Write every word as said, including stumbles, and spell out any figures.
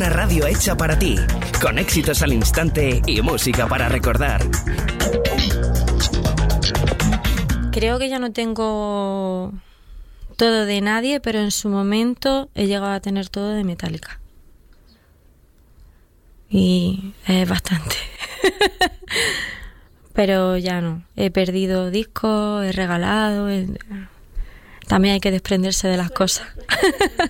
Una radio hecha para ti, con éxitos al instante y música para recordar. Creo que ya no tengo todo de nadie, pero en su momento he llegado a tener todo de Metallica. Y es bastante. Pero ya no. He perdido discos, he regalado. He... También hay que desprenderse de las cosas.